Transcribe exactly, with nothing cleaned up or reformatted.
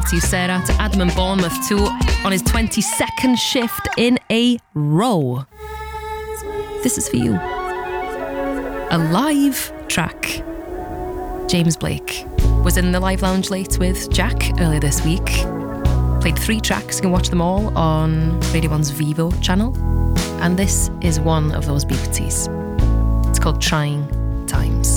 to Sarah, to Adam in Bournemouth too, on his twenty-second shift in a row. This is for you. A live track. James Blake was in the Live Lounge late with Jack earlier this week. Played three tracks, you can watch them all on Radio one's Vivo channel. And this is one of those B P Ts. It's called Trying Times.